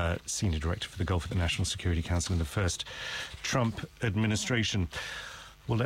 Senior Director for the Gulf at the National Security Council in the first Trump administration. Well,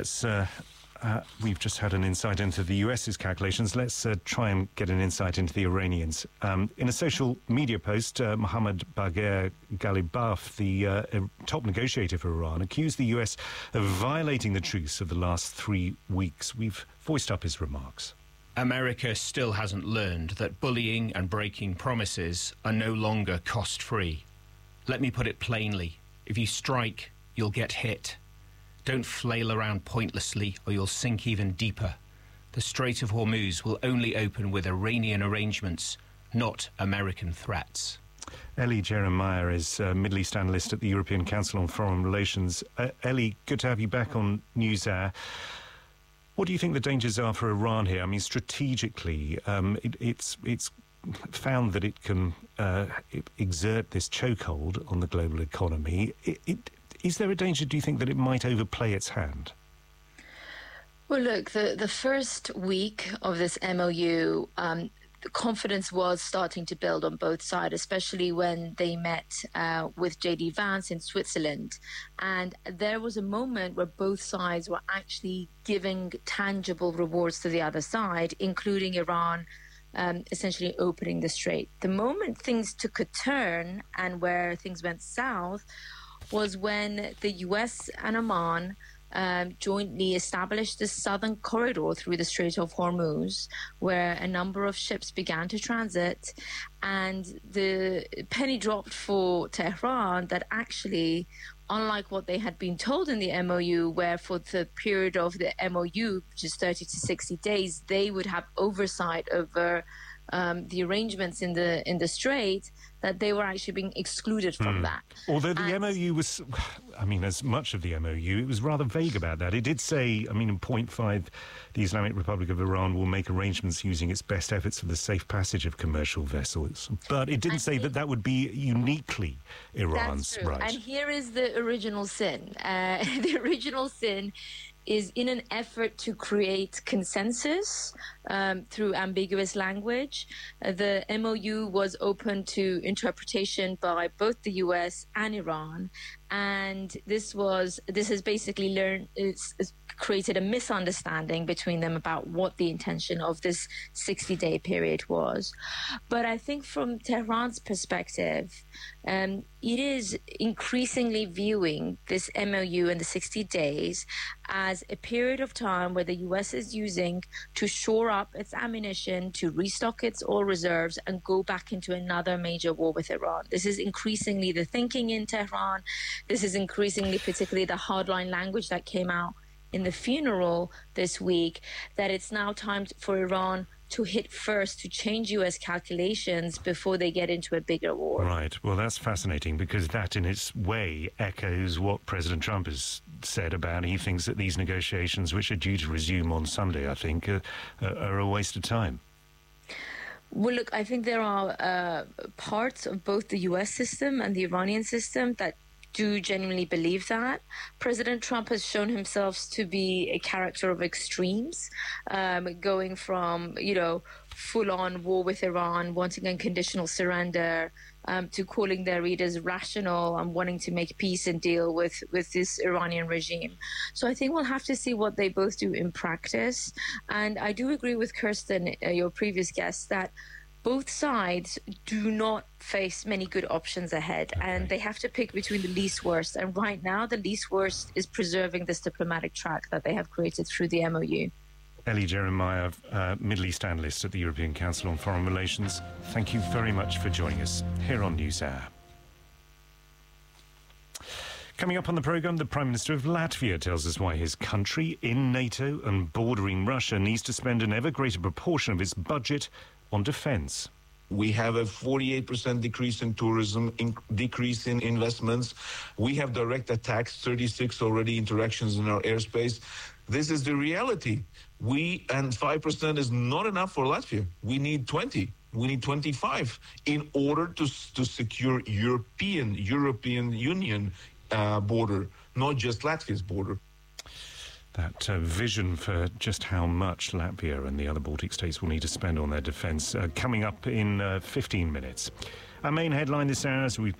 we've just had an insight into the US's calculations. Let's try and get an insight into the Iranians. In a social media post, Mohammad Bagher Ghalibaf, the top negotiator for Iran, accused the US of violating the truce of the last 3 weeks. We've voiced up his remarks. America still hasn't learned that bullying and breaking promises are no longer cost-free. Let me put it plainly. If you strike, you'll get hit. Don't flail around pointlessly or you'll sink even deeper. The Strait of Hormuz will only open with Iranian arrangements, not American threats. Ellie Jeremiah is Middle East analyst at the European Council on Foreign Relations. Ellie, good to have you back on NewsHour. What do you think the dangers are for Iran here? I mean, strategically, it's found that it can exert this chokehold on the global economy. Is there a danger, do you think, that it might overplay its hand? Well, look, the first week of this MOU, the confidence was starting to build on both sides, especially when they met with J.D. Vance in Switzerland. And there was a moment where both sides were actually giving tangible rewards to the other side, including Iran essentially opening the strait. The moment things took a turn and where things went south was when the US and Oman jointly established the southern corridor through the Strait of Hormuz, where a number of ships began to transit, and the penny dropped for Tehran that actually, unlike what they had been told in the MOU, where for the period of the MOU, which is 30 to 60 days, they would have oversight over the arrangements in the strait, that they were actually being excluded from that. Although the MOU was, I mean, as much of the MOU, it was rather vague about that. It did say, I mean, in point 5, the Islamic Republic of Iran will make arrangements using its best efforts for the safe passage of commercial vessels. But it didn't say that would be uniquely Iran's right. And here is the original sin. The original sin is in an effort to create consensus through ambiguous language. The MOU was open to interpretation by both the US and Iran, and this has basically created a misunderstanding between them about what the intention of this 60-day period was. But I think from Tehran's perspective, it is increasingly viewing this MOU and the 60 days as a period of time where the US is using to shore up its ammunition, to restock its oil reserves, and go back into another major war with Iran. This is increasingly the thinking in Tehran. This is increasingly particularly the hardline language that came out in the funeral this week, that it's now time for Iran to hit first, to change US calculations before they get into a bigger war. Right. Well, that's fascinating, because that in its way echoes what President Trump has said about he thinks that these negotiations, which are due to resume on Sunday, I think, are a waste of time. Well, look, I think there are parts of both the US system and the Iranian system that do genuinely believe that. President Trump has shown himself to be a character of extremes, going from, full-on war with Iran, wanting unconditional surrender, to calling their readers rational and wanting to make peace and deal with this Iranian regime. So I think we'll have to see what they both do in practice. And I do agree with Kirsten, your previous guest, that both sides do not face many good options ahead, and they have to pick between the least worst. And right now, the least worst is preserving this diplomatic track that they have created through the MOU. Ellie Jeremiah, Middle East analyst at the European Council on Foreign Relations, thank you very much for joining us here on NewsHour. Coming up on the programme, the Prime Minister of Latvia tells us why his country, in NATO and bordering Russia, needs to spend an ever greater proportion of its budget on defence. We have a 48% decrease in tourism, decrease in investments. We have direct attacks, 36 already interactions in our airspace. This is the reality. And 5% is not enough for Latvia. We need 20. We need 25 in order to secure European Union border, not just Latvia's border. That vision for just how much Latvia and the other Baltic states will need to spend on their defence coming up in 15 minutes. Our main headline this hour, as we've